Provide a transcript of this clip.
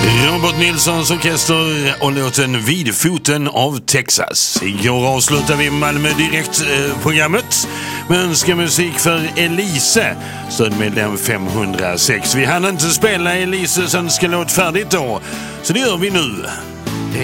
Robert Nilssons orkester och låten Vid foten av Texas. Igår avslutar vi Malmö Direkt-programmet med önskemusik för Elise, stödmedlem 506. Vi hann inte spela Elises önskelåt färdigt då, så det gör vi nu.